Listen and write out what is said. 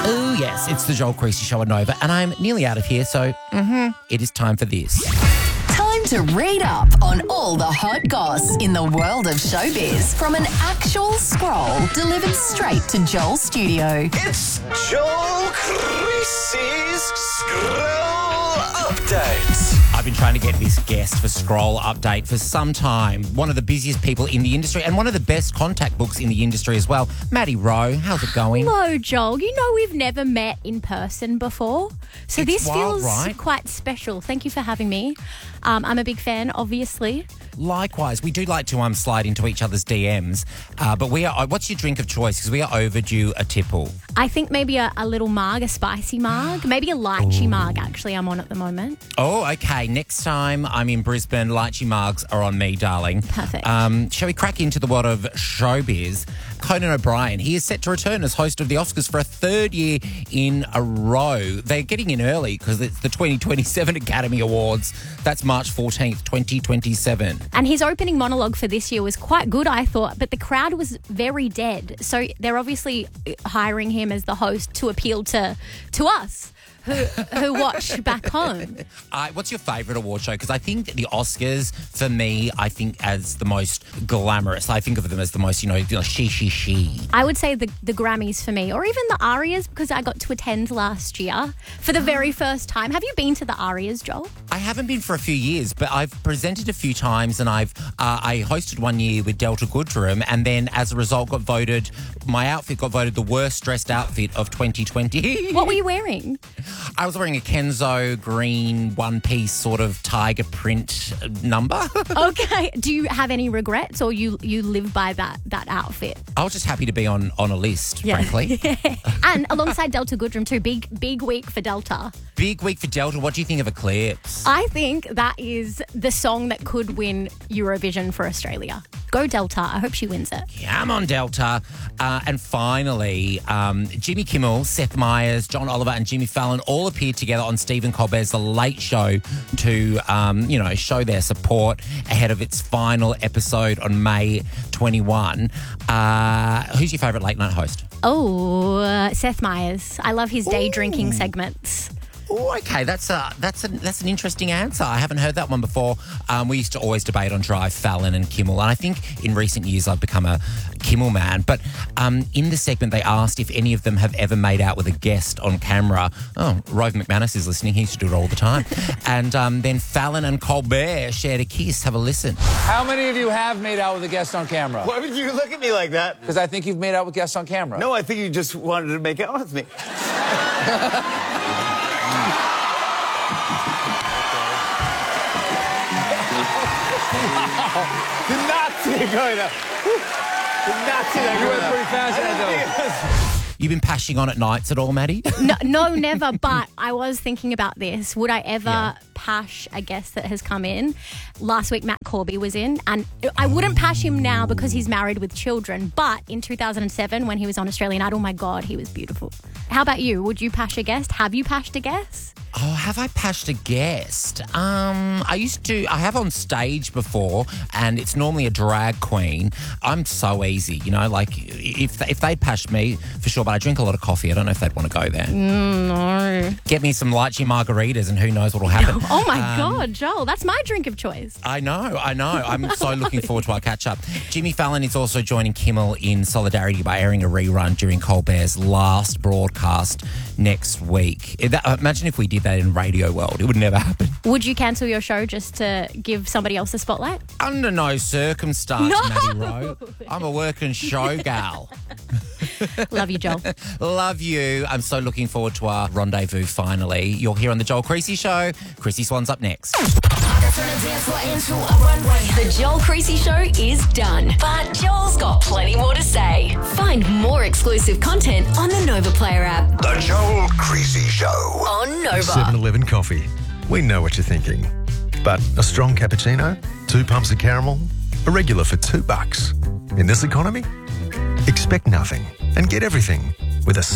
Oh, yes, it's the Joel Creasy Show on Nova, and I'm nearly out of here, so it is time for this. Time to read up on all the hot goss in the world of showbiz from an actual scroll delivered straight to Joel's studio. It's Joel Creasy's Scroll Update. I've been trying to get this guest for Scroll Update for some time. One of the busiest people in the industry and one of the best contact books in the industry as well. Maddie Rowe, how's it going? Hello, Joel. You know we've never met in person before, so It's this wild, feels right? quite special. Thank you for having me. I'm a big fan, obviously. Likewise, we do like to slide into each other's DMs, but we are. What's your drink of choice? Because we are overdue a tipple. I think maybe a little marg, a spicy marg, maybe a lychee marg, actually, I'm on at the moment. Oh, okay. Next time I'm in Brisbane, lychee margs are on me, darling. Perfect. Shall we crack into the world of showbiz? Conan O'Brien, he is set to return as host of the Oscars for a third year in a row. They're getting in early because it's the 2027 Academy Awards. That's March 14th, 2027. And his opening monologue for this year was quite good, I thought, but the crowd was very dead. So they're obviously hiring him as the host to appeal to us. Who watch back home. What's your favourite award show? Because I think the Oscars, for me, I think as the most glamorous. I think of them as the most, she. I would say the Grammys for me, or even the Arias, because I got to attend last year for the very first time. Have you been to the Arias, Joel? I haven't been for a few years, but I've presented a few times, and I hosted one year with Delta Goodrem, and then as a result my outfit got voted the worst dressed outfit of 2020. What were you wearing? I was wearing a Kenzo green one-piece sort of tiger print number. Okay. Do you have any regrets, or you live by that outfit? I was just happy to be on a list, frankly. And alongside Delta Goodrem too, big week for Delta. Big week for Delta. What do you think of Eclipse? I think that is the song that could win Eurovision for Australia. Go Delta. I hope she wins it. Yeah, I'm on Delta. And finally, Jimmy Kimmel, Seth Meyers, John Oliver and Jimmy Fallon all appeared together on Stephen Colbert's The Late Show to, show their support ahead of its final episode on May 21. Who's your favourite late night host? Oh, Seth Meyers. I love his day drinking segments. Oh, okay. That's an interesting answer. I haven't heard that one before. We used to always debate on Drive Fallon and Kimmel, and I think in recent years I've become a Kimmel man. But in the segment they asked if any of them have ever made out with a guest on camera. Oh, Rove McManus is listening. He used to do it all the time. And then Fallon and Colbert shared a kiss. Have a listen. How many of you have made out with a guest on camera? Why would you look at me like that? Because I think you've made out with guests on camera. No, I think you just wanted to make out with me. Did not see it going up. Did not see that You going went up. pretty fast in that, though. You been pashing on at nights at all, Maddie? No, never. But I was thinking about this. Would I ever pash a guest that has come in? Last week, Matt Corby was in, and I wouldn't pash him now because he's married with children. But in 2007, when he was on Australian Idol, my God, he was beautiful. How about you? Would you pash a guest? Have you pashed a guest? Oh, have I pashed a guest? I have on stage before, and it's normally a drag queen. I'm so easy, like if they'd pashed me, for sure, but I drink a lot of coffee. I don't know if they'd want to go there. No. Get me some lychee margaritas and who knows what will happen. Oh my God, Joel, that's my drink of choice. I know. I'm so looking forward to our catch-up. Jimmy Fallon is also joining Kimmel in solidarity by airing a rerun during Colbert's last broadcast next week. Imagine if we did that in radio world. It would never happen. Would you cancel your show just to give somebody else the spotlight? Under no circumstance, No. Maddie Rowe. I'm a working show gal. Love you, Joel. Love you. I'm so looking forward to our rendezvous finally. You're here on The Joel Creasy Show. Chrissy Swan's up next. The Joel Creasy Show is done, but Joel's got plenty more to say. Find more exclusive content on the Nova Player app. The Joel Creasy Show. On Nova. 7-Eleven coffee. We know what you're thinking. But a strong cappuccino, 2 pumps of caramel, a regular for $2. In this economy, expect nothing and get everything with a